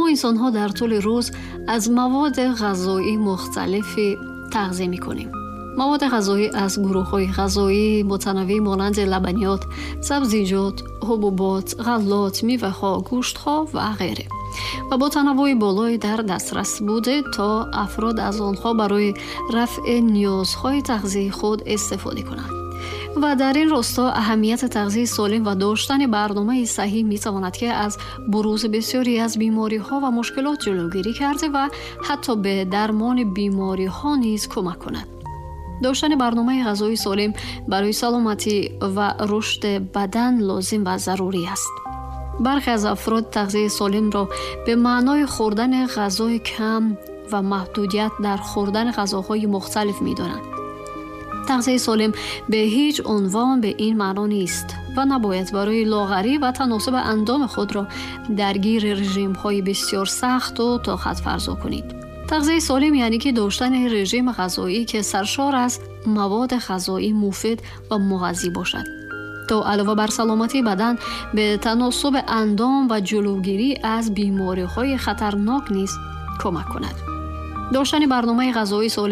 انسان‌ها در طول روز از مواد غذایی مختلفی تغذیه می‌کنیم. مواد غذایی از گروه‌های غذایی متنوع مانند لبنیات، سبزیجات، حبوبات، غلات، میوه‌ها، گوشت‌ها و غیره و با تنوع بالایی در دسترس بوده تا افراد از آنها برای رفع نیازهای تغذیه خود استفاده کنند. و در این راستا اهمیت تغذیه سالم و داشتن برنامه صحیح می‌تواند که از بروز بسیاری از بیماری‌ها و مشکلات جلوگیری کرده و حتی به درمان بیماری‌ها نیز کمک کند. داشتن برنامه غذایی سالم برای سلامتی و رشد بدن لازم و ضروری است. برخی از افراد تغذیه سالم را به معنای خوردن غذای کم و محدودیت در خوردن غذاهای مختلف می‌دانند. تغذیه سالم به هیچ عنوان به این معنا نیست و نباید برای لاغری و تناسب اندام خود را درگیر رژیم‌های بسیار سخت و طاقت فرسا کنید. تغذیه سالم یعنی که داشتن رژیم غذایی که سرشار از مواد غذایی مفید و مغذی باشد تا علاوه بر سلامتی بدن به تناسب اندام و جلوگیری از بیماری‌های خطرناک نیز کمک کند. داشتن برنامه غذایی سالم